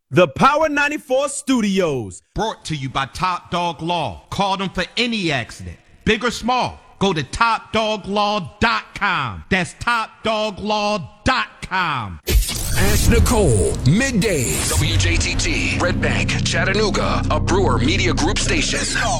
The Power 94 Studios. Brought to you by Top Dog Law. Call them for any accident, big or small. Go to topdoglaw.com. That's topdoglaw.com. Ask Nicole, midday. WJTT, Red Bank, Chattanooga, a Brewer Media Group station.